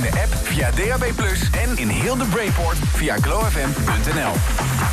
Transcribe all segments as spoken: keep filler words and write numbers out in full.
in de app, via D A B plus, en in heel de Brainport via glow f m punt n l.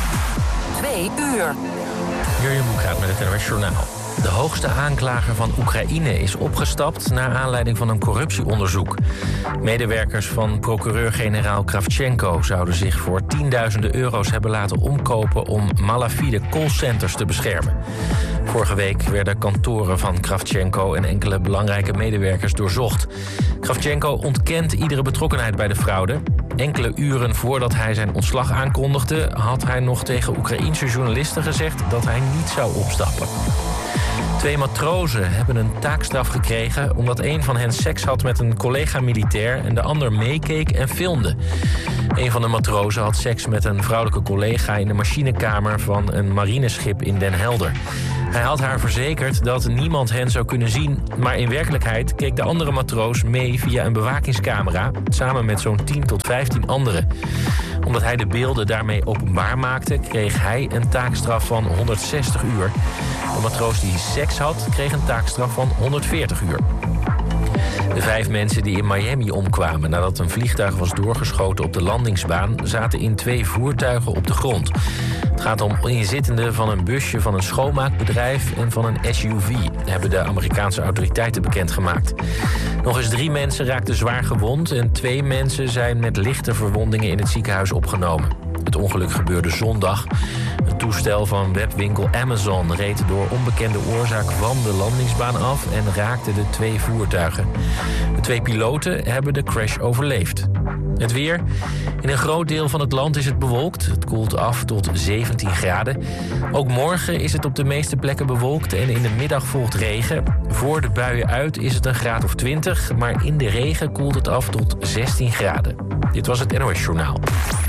Twee uur. Jurjen Boekraat met het N O S Journaal. De hoogste aanklager van Oekraïne is opgestapt naar aanleiding van een corruptieonderzoek. Medewerkers van procureur-generaal Kravchenko zouden zich voor tienduizenden euro's hebben laten omkopen om malafide callcenters te beschermen. Vorige week werden kantoren van Kravchenko en enkele belangrijke medewerkers doorzocht. Kravchenko ontkent iedere betrokkenheid bij de fraude. Enkele uren voordat hij zijn ontslag aankondigde, had hij nog tegen Oekraïense journalisten gezegd dat hij niet zou opstappen. Twee matrozen hebben een taakstraf gekregen omdat een van hen seks had met een collega-militair en de ander meekeek en filmde. Een van de matrozen had seks met een vrouwelijke collega in de machinekamer van een marineschip in Den Helder. Hij had haar verzekerd dat niemand hen zou kunnen zien, maar in werkelijkheid keek de andere matroos mee via een bewakingscamera, samen met zo'n tien tot vijftien anderen. Omdat hij de beelden daarmee openbaar maakte, kreeg hij een taakstraf van honderdzestig uur. De matroos die seks had, kreeg een taakstraf van honderdveertig uur. De vijf mensen die in Miami omkwamen nadat een vliegtuig was doorgeschoten op de landingsbaan, zaten in twee voertuigen op de grond. Het gaat om inzittenden van een busje van een schoonmaakbedrijf en van een S U V, hebben de Amerikaanse autoriteiten bekendgemaakt. Nog eens drie mensen raakten zwaar gewond en twee mensen zijn met lichte verwondingen in het ziekenhuis opgenomen. Het ongeluk gebeurde zondag. Een toestel van webwinkel Amazon reed door onbekende oorzaak van de landingsbaan af en raakte de twee voertuigen. De twee piloten hebben de crash overleefd. Het weer. In een groot deel van het land is het bewolkt. Het koelt af tot zeventien graden. Ook morgen is het op de meeste plekken bewolkt en in de middag volgt regen. Voor de buien uit is het een graad of twintig, maar in de regen koelt het af tot zestien graden. Dit was het N O S Journaal.